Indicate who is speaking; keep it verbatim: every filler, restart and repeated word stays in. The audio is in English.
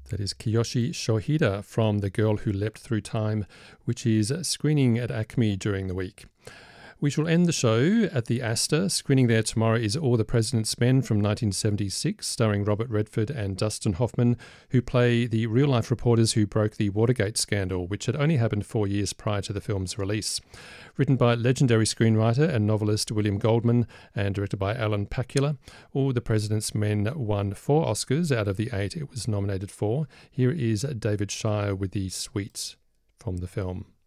Speaker 1: That is Kiyoshi Shohida from The Girl Who Leapt Through Time, which is screening at Acme during the week. We shall end the show at the Astor. Screening there tomorrow is All the President's Men from nineteen seventy-six, starring Robert Redford and Dustin Hoffman, who play the real-life reporters who broke the Watergate scandal, which had only happened four years prior to the film's release. Written by legendary screenwriter and novelist William Goldman and directed by Alan Pakula, All the President's Men won four Oscars out of the eight it was nominated for. Here is David Shire with the Sweets from the film.